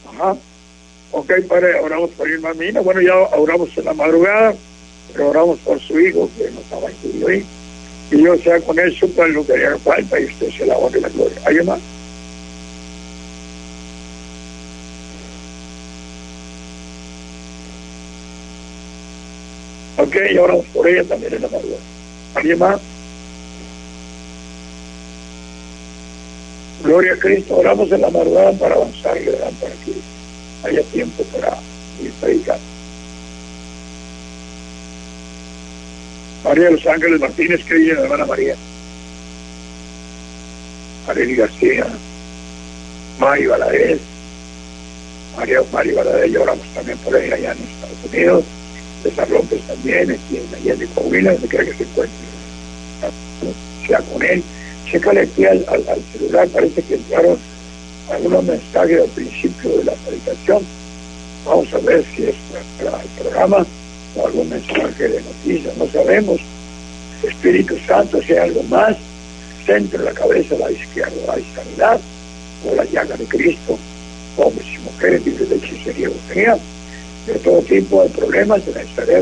Ajá. Ok, padre, oramos por Irma Mina. Bueno, ya oramos en la madrugada, pero oramos por su hijo, que no estaba incluido ahí. Y Dios sea con él, supla lo que haga falta y usted se la honra y la gloria. ¿Alguien más? Ok, y oramos por ella también en la madrugada. ¿Alguien más? Gloria a Cristo, oramos en la madrugada para avanzar y orar para que haya tiempo para ir predicando. María de los Ángeles Martínez, que viene la hermana María. Arely García, Mari Valadez, Mari Valadez, y oramos también por ella allá en Estados Unidos. César López también, aquí en Allende, Coahuila, donde quiera que se encuentre. Sea con él. Chécale aquí al celular, parece que entraron algunos mensajes al principio de la predicación. Vamos a ver si es para el programa o algún mensaje de noticias, no sabemos. Espíritu Santo, si hay algo más, centro de la cabeza a la izquierda, hay sanidad, o la llaga de Cristo, hombres y mujeres libres de hechicería, de todo tipo de problemas en el cerebro.